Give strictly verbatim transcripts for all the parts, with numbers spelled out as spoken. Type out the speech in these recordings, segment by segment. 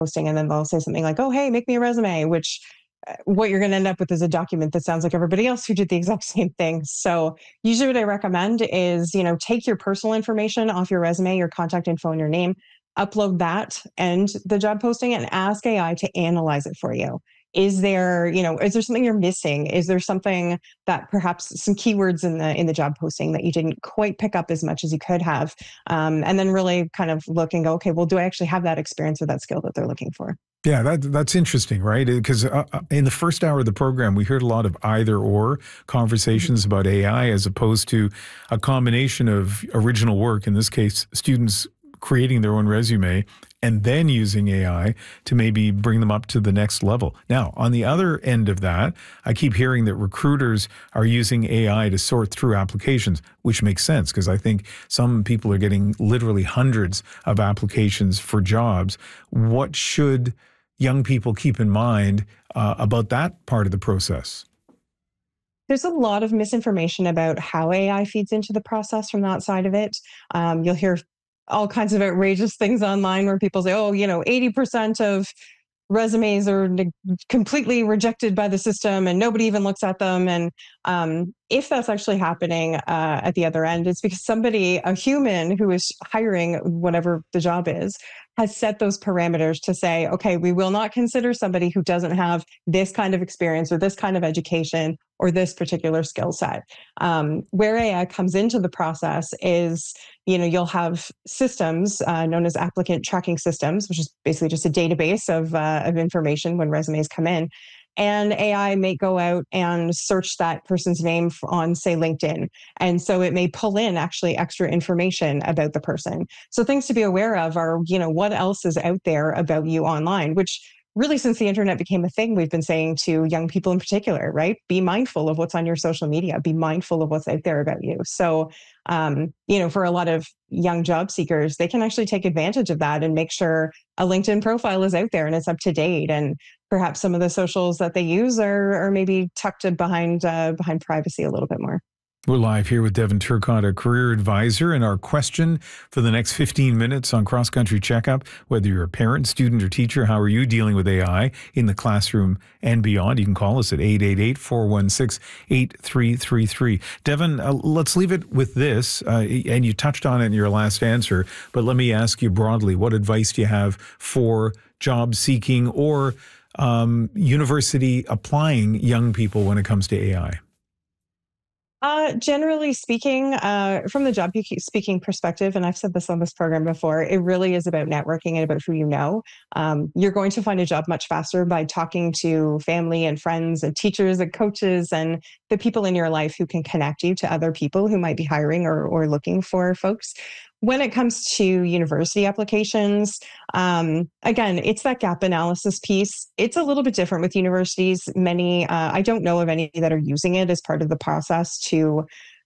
posting, and then they'll say something like, oh, hey, make me a resume, which uh, what you're going to end up with is a document that sounds like everybody else who did the exact same thing. So usually what I recommend is, you know, take your personal information off your resume, your contact info and your name, upload that and the job posting, and ask A I to analyze it for you. Is there, you know, is there something you're missing? Is there something that perhaps some keywords in the in the job posting that you didn't quite pick up as much as you could have? Um, and then really kind of look and go, okay, well, do I actually have that experience or that skill that they're looking for? Yeah, that, that's interesting, right? Because uh, in the first hour of the program, we heard a lot of either or conversations about A I as opposed to a combination of original work, in this case, students creating their own resume and then using A I to maybe bring them up to the next level. Now, on the other end of that, I keep hearing that recruiters are using A I to sort through applications, which makes sense because I think some people are getting literally hundreds of applications for jobs. What should young people keep in mind uh, about that part of the process? There's a lot of misinformation about how A I feeds into the process from that side of it. Um, you'll hear all kinds of outrageous things online where people say, oh, you know, eighty percent of resumes are ne- completely rejected by the system and nobody even looks at them. And um, if that's actually happening uh, at the other end, it's because somebody, a human who is hiring whatever the job is, has set those parameters to say, okay, we will not consider somebody who doesn't have this kind of experience or this kind of education or this particular skill set. Um, where A I comes into the process is, you know, you'll have systems uh, known as applicant tracking systems, which is basically just a database of, uh, of information when resumes come in. And A I may go out and search that person's name on, say, LinkedIn. And so it may pull in actually extra information about the person. So things to be aware of are, you know, what else is out there about you online, which really, since the internet became a thing, we've been saying to young people in particular, right? Be mindful of what's on your social media. Be mindful of what's out there about you. So, um, you know, for a lot of young job seekers, they can actually take advantage of that and make sure a LinkedIn profile is out there and it's up to date. And perhaps some of the socials that they use are, are maybe tucked behind uh, behind privacy a little bit more. We're live here with Devin Turcotte, a career advisor, and our question for the next fifteen minutes on Cross Country Checkup, whether you're a parent, student, or teacher, how are you dealing with A I in the classroom and beyond? You can call us at eight eight eight, four one six, eight three three three. Devin, uh, let's leave it with this, uh, and you touched on it in your last answer, but let me ask you broadly, what advice do you have for job seeking or um, university applying young people when it comes to A I? Uh, generally speaking, uh, from the job speaking perspective, and I've said this on this program before, it really is about networking and about who you know. Um, you're going to find a job much faster by talking to family and friends and teachers and coaches and the people in your life who can connect you to other people who might be hiring or, or looking for folks. When it comes to university applications, um, again, it's that gap analysis piece. It's a little bit different with universities. Many, uh, I don't know of any that are using it as part of the process to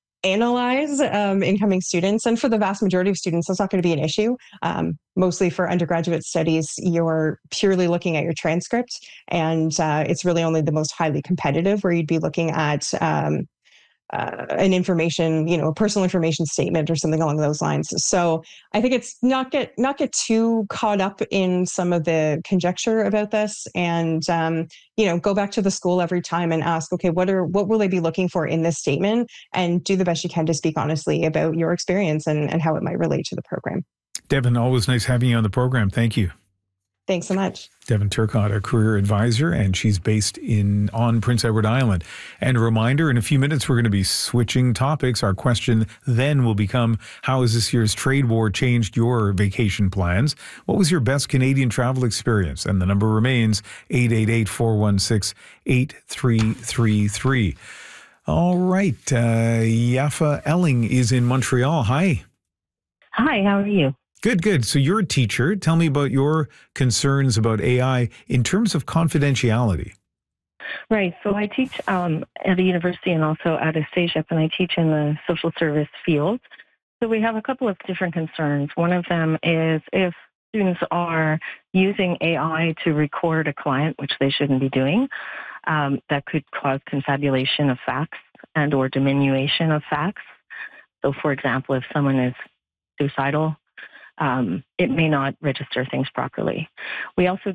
analyze um, incoming students. And for the vast majority of students, that's not going to be an issue. Um, mostly for undergraduate studies, you're purely looking at your transcript. And uh, it's really only the most highly competitive where you'd be looking at um, uh, an information, you know, a personal information statement or something along those lines. So I think it's not get not get too caught up in some of the conjecture about this, and um, you know, go back to the school every time and ask, okay, what are what will they be looking for in this statement, and do the best you can to speak honestly about your experience and, and how it might relate to the program. Devin, always nice having you on the program. Thank you. Thanks so much. Devin Turcotte, a career advisor, and she's based in on Prince Edward Island. And a reminder, in a few minutes, we're going to be switching topics. Our question then will become, how has this year's trade war changed your vacation plans? What was your best Canadian travel experience? And the number remains eight eight eight, four one six, eight three three three. All right. Uh, Yafa Elling is in Montreal. Hi. Hi, how are you? Good, good. So you're a teacher. Tell me about your concerns about A I in terms of confidentiality. Right. So I teach um, at a university and also at a CEGEP, and I teach in the social service field. So we have a couple of different concerns. One of them is if students are using A I to record a client, which they shouldn't be doing, um, that could cause confabulation of facts and or diminution of facts. So, for example, if someone is suicidal, um, it may not register things properly. We also